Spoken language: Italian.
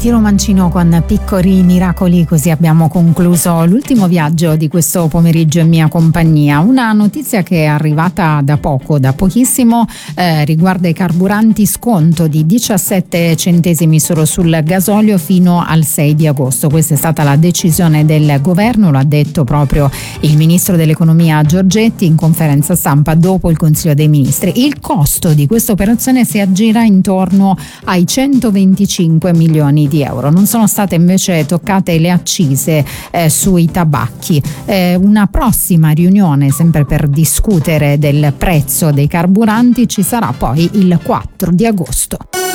Tiro Mancino con Piccoli Miracoli, così abbiamo concluso l'ultimo viaggio di questo pomeriggio in mia compagnia. Una notizia che è arrivata da poco, da pochissimo, riguarda i carburanti, sconto di 17 centesimi solo sul gasolio fino al 6 di agosto. Questa è stata la decisione del governo, lo ha detto proprio il ministro dell'economia Giorgetti in conferenza stampa dopo il Consiglio dei Ministri. Il costo di questa operazione si aggira intorno ai 125 milioni di euro. Non sono state invece toccate le accise sui tabacchi. Una prossima riunione, sempre per discutere del prezzo dei carburanti, ci sarà poi il 4 di agosto.